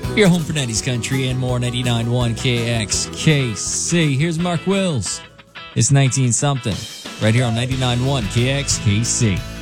Your home for 90s country and more, 99.1 KXKC. Here's Mark Wills. It's 19 something right here on 99.1 KXKC.